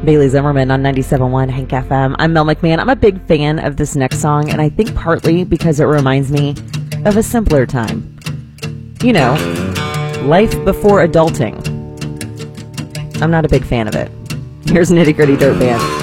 Bailey Zimmerman on 97.1 Hank FM. I'm Mel McMahon. I'm a big fan of this next song, and I think partly because it reminds me of a simpler time. You know, life before adulting. I'm not a big fan of it. Here's Nitty Gritty Dirt Band.